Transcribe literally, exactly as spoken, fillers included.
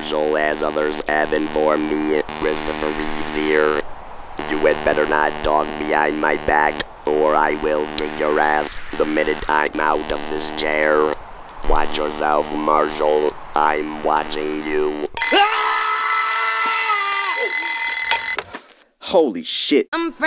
Marshall, as others have informed me. Christopher Reeves here. You had better not talk behind my back, or I will kick your ass the minute I'm out of this chair. Watch yourself, Marshall. I'm watching you. Holy shit. I'm